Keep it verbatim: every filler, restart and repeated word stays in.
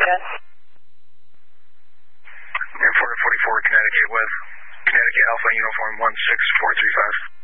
Air four forty-four, Connecticut with Connecticut Alpha Uniform one six four three five.